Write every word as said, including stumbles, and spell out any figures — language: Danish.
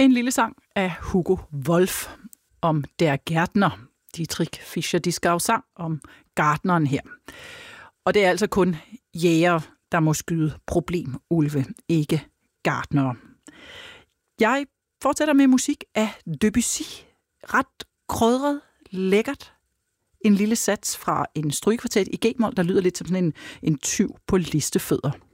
En lille sang af Hugo Wolf om Der Gärtner. Dietrich Fischer-Dieskau sang om gartneren her. Og det er altså kun jæger, der må skyde problemulve, ikke gartnere. Jeg fortsætter med musik af Debussy. Ret krydret, lækkert. En lille sats fra en strygekvartet i G-mol, der lyder lidt som sådan en, en tyv på listefødder.